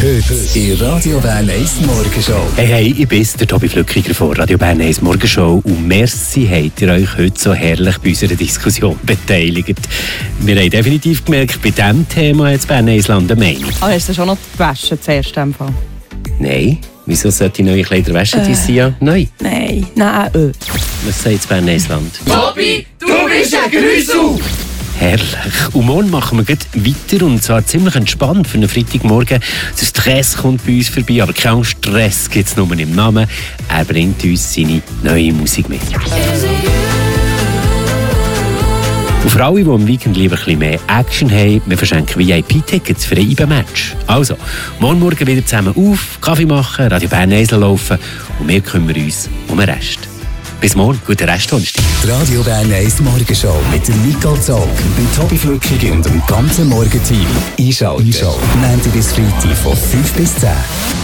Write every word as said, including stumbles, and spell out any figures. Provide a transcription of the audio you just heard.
Heute in Radio Bern eins Morgenshow. Hey, hey, ich bin der Tobi Flückiger von Radio Bern eins Morgenshow und merci, habt ihr euch heute so herrlich bei unserer Diskussion beteiligt. Wir haben definitiv gemerkt, bei diesem Thema hat Bern eins Land eine Meinung. Ah, hast du schon noch gewaschen zuerst in dem Fall? Nein. Wieso sollte ich neue Kleider waschen? Äh, Die sind ja neu. Nein, nein, äh. Was sagt das Bern eins Land? Tobi, du bist ein Grüssel! Herrlich. Und morgen machen wir gleich weiter und zwar ziemlich entspannt für einen Freitagmorgen. Der Stress kommt bei uns vorbei, aber kein Stress gibt es nur im Namen. Er bringt uns seine neue Musik mit. Und für alle, die am Weekend lieber ein bisschen mehr Action haben, wir verschenken V I P-Tickets für ein I B A-Match. Also, morgen Morgen wieder zusammen auf, Kaffee machen, Radio Bern eins laufen und wir kümmern uns um den Rest. Bis morgen, guten Restdonnerstag. Die Radio Bern eins Morgenshow mit dem Nicole Zog, dem Tobi Flückiger und dem ganzen Morgenteam. Einschalten. Einschalten. Montag bis Freitag von fünf bis zehn.